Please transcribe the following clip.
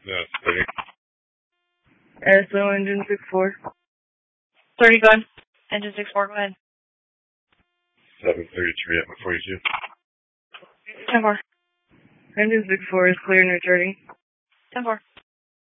No, 30. SO engine 6-4. 30, go ahead. Engine 6-4, go ahead. 733 at my 42. 10-4. Engine 6-4 is clear and returning. 10-4.